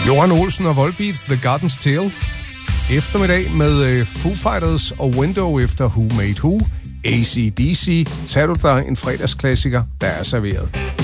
Johan Olsen og Volbeat, The Garden's Tale. Eftermiddag med Foo Fighters og Window efter Who Made Who. AC/DC. Tager du dig en fredagsklassiker, der er serveret.